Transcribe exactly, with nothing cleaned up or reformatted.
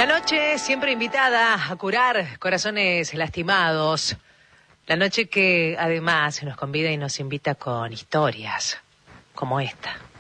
La noche siempre invitada a curar corazones lastimados. La noche que además nos convida y nos invita con historias como esta.